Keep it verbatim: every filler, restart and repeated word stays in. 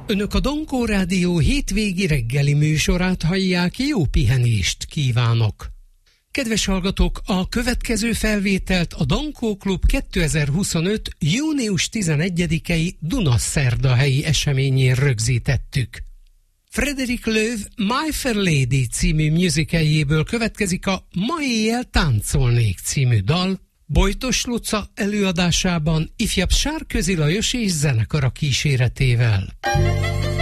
Önök a Dankó Rádió hétvégi reggeli műsorát hallják, jó pihenést kívánok! Kedves hallgatók, a következő felvételt a Dankó Klub kétezer-huszonöt. június tizenegyedikei Dunaszerdahelyi eseményén rögzítettük. Frederick Loewe My Fair Lady című musicaljéből következik a Ma éjjel táncolnék című dal, Bojtos Luca előadásában ifjabb Sárközi Lajos és zenekara kíséretével.